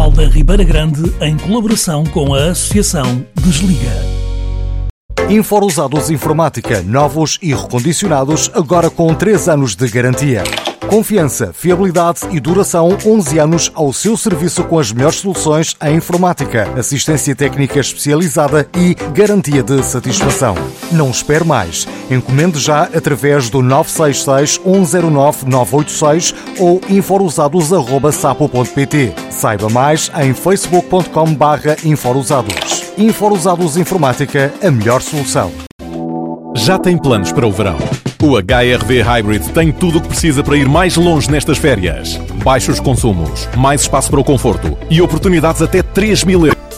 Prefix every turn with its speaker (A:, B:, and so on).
A: Municipal da Ribeira Grande, em colaboração com a Associação Desliga.
B: Inforusados Informática, novos e recondicionados, agora com 3 anos de garantia. Confiança, fiabilidade e duração, 11 anos ao seu serviço com as melhores soluções em informática, assistência técnica especializada e garantia de satisfação. Não espere mais. Encomende já através do 966 109 986 ou inforusados@sapo.pt. Saiba mais em facebook.com/inforusados. Inforusados Informática, a melhor solução.
C: Já tem planos para o verão? O HR-V Hybrid tem tudo o que precisa para ir mais longe nestas férias. Baixos consumos, mais espaço para o conforto e oportunidades até 3.000 euros.